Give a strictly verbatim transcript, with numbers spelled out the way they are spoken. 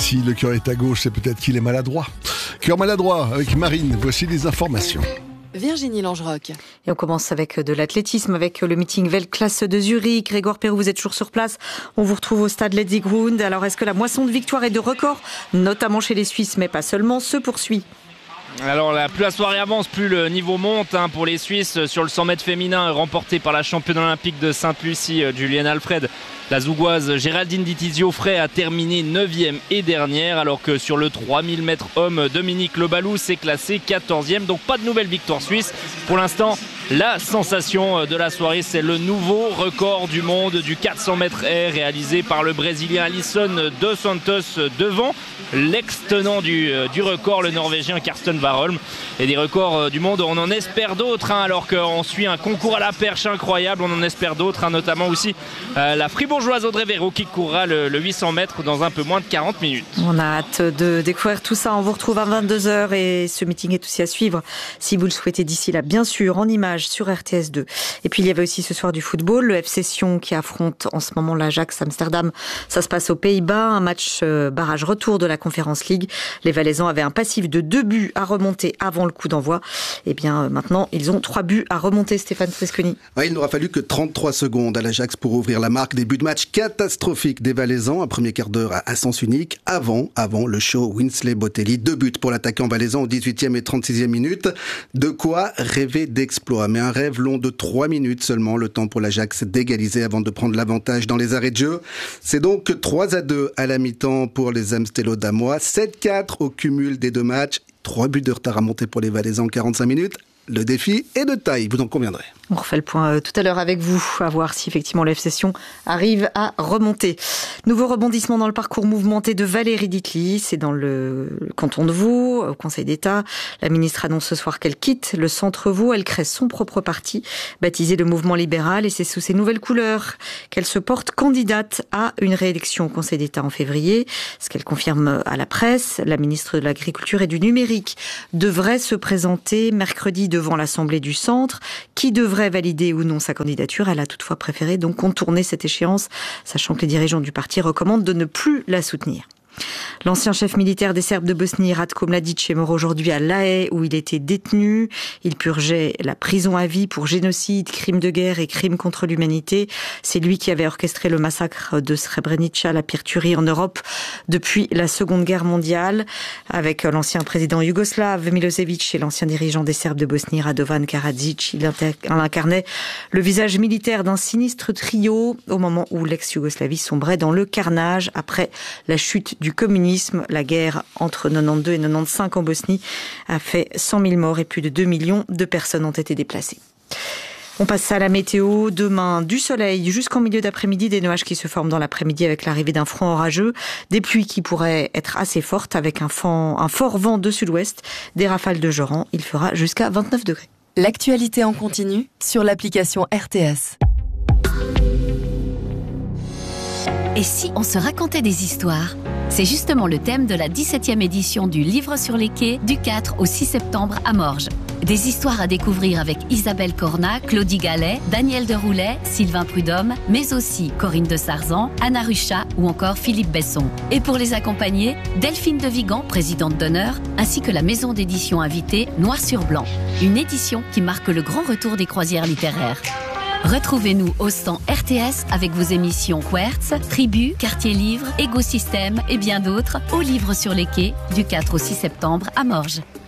Si le cœur est à gauche, c'est peut-être qu'il est maladroit. Cœur maladroit avec Marine, voici les informations. Virginie Langeroc. Et on commence avec de l'athlétisme, avec le meeting Weltklasse de Zurich. Grégoire Perrou, vous êtes toujours sur place. On vous retrouve au stade Letzigrund. Alors, est-ce que la moisson de victoires et de records, notamment chez les Suisses, mais pas seulement, se poursuit ? Alors là, plus la soirée avance, plus le niveau monte hein, pour les Suisses sur le cent mètres féminin remporté par la championne olympique de Sainte-Lucie, Julienne Alfred. La Zougoise Géraldine Di Tizio-Frey a terminé neuvième et dernière, alors que sur le trois mille mètres homme, Dominique Lebalou s'est classé quatorzième. Donc pas de nouvelle victoire suisse. Pour l'instant, la sensation de la soirée, c'est le nouveau record du monde du quatre cents mètres air réalisé par le Brésilien Alisson dos Santos devant l'ex-tenant du, du record, le Norvégien Karsten Warholm. Et des records du monde, on en espère d'autres, hein, alors qu'on suit un concours à la perche incroyable. On en espère d'autres, hein, notamment aussi euh, la fribourgeoise Audrey Véro qui courra le, le huit cents mètres dans un peu moins de quarante minutes. On a hâte de découvrir tout ça. On vous retrouve à vingt-deux heures et ce meeting est aussi à suivre si vous le souhaitez d'ici là, bien sûr, en images sur R T S deux. Et puis il y avait aussi ce soir du football, le F C Sion qui affronte en ce moment l'Ajax Amsterdam. Ça se passe aux Pays-Bas, un match euh, barrage retour de la Conference League. Les Valaisans avaient un passif de deux buts à remonter avant le coup d'envoi. Et bien euh, maintenant, ils ont trois buts à remonter, Stéphane Fresconi. Ouais, il n'aura fallu que trente-trois secondes à l'Ajax pour ouvrir la marque. Début de match catastrophique des Valaisans, un premier quart d'heure à sens unique, avant, avant le show Winsley Botelli. Deux buts pour l'attaquant valaisan au dix-huitième et trente-sixième minute. De quoi rêver d'exploit, mais un rêve long de trois minutes seulement, le temps pour l'Ajax d'égaliser avant de prendre l'avantage dans les arrêts de jeu. C'est donc trois à deux à la mi-temps pour les Amstello-Damois, sept quatre au cumul des deux matchs, trois buts de retard à monter pour les Valaisans en quarante-cinq minutes. Le défi est de taille, vous en conviendrez. On refait le point euh, tout à l'heure avec vous, à voir si effectivement le F C Sion arrive à remonter. Nouveau rebondissement dans le parcours mouvementé de Valérie Ditli, c'est dans le canton de Vaud, au Conseil d'État. La ministre annonce ce soir qu'elle quitte le centre Vaud, elle crée son propre parti, baptisé le Mouvement Libéral, et c'est sous ses nouvelles couleurs qu'elle se porte candidate à une réélection au Conseil d'État en février. Ce qu'elle confirme à la presse, la ministre de l'Agriculture et du Numérique devrait se présenter mercredi devant l'Assemblée du Centre, qui devrait valider ou non sa candidature. Elle a toutefois préféré donc contourner cette échéance, sachant que les dirigeants du parti recommandent de ne plus la soutenir. L'ancien chef militaire des Serbes de Bosnie, Ratko Mladic, est mort aujourd'hui à La Haye où il était détenu. Il purgeait la prison à vie pour génocide, crimes de guerre et crimes contre l'humanité. C'est lui qui avait orchestré le massacre de Srebrenica, la pire tuerie en Europe depuis la Seconde Guerre mondiale. Avec l'ancien président yougoslave Milosevic et l'ancien dirigeant des Serbes de Bosnie, Radovan Karadzic, il incarnait le visage militaire d'un sinistre trio au moment où l'ex-Yougoslavie sombrait dans le carnage après la chute du communisme. La guerre entre quatre-vingt-douze et quatre-vingt-quinze en Bosnie a fait cent mille morts et plus de deux millions de personnes ont été déplacées. On passe à la météo. Demain, du soleil jusqu'en milieu d'après-midi, des nuages qui se forment dans l'après-midi avec l'arrivée d'un front orageux, des pluies qui pourraient être assez fortes avec un, vent, un fort vent de sud-ouest, des rafales de Joran. Il fera jusqu'à vingt-neuf degrés. L'actualité en continu sur l'application R T S. Et si on se racontait des histoires ? C'est justement le thème de la dix-septième édition du Livre sur les quais du quatre au six septembre à Morges. Des histoires à découvrir avec Isabelle Cornat, Claudie Gallet, Daniel Deroulet, Sylvain Prudhomme, mais aussi Corinne de Sarzan, Anna Ruchat ou encore Philippe Besson. Et pour les accompagner, Delphine de Vigan, présidente d'honneur, ainsi que la maison d'édition invitée Noir sur Blanc. Une édition qui marque le grand retour des croisières littéraires. Retrouvez-nous au stand R T S avec vos émissions Quertz, Tribu, Quartier Livre, Écosystème et bien d'autres au Livre sur les quais du quatre au six septembre à Morges.